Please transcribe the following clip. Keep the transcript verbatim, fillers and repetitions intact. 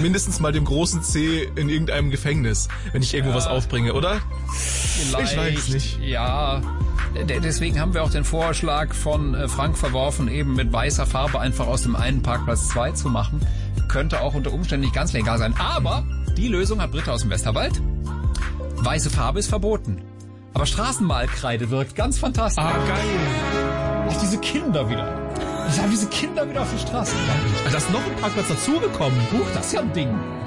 mindestens mal dem großen C in irgendeinem Gefängnis, wenn ich irgendwo ja. was aufbringe, oder? Vielleicht, ich weiß nicht. Ja, deswegen haben wir auch den Vorschlag von Frank verworfen, eben mit weißer Farbe einfach aus dem einen Parkplatz zwei zu machen. Könnte auch unter Umständen nicht ganz legal sein. Aber die Lösung hat Britta aus dem Westerwald. Weiße Farbe ist verboten. Aber Straßenmalkreide wirkt ganz fantastisch. Ah, geil. Auch diese Kinder wieder. Das haben diese Kinder wieder auf die Straße. Da ist noch ein Parkplatz dazugekommen. Huch, das ist ja ein Ding.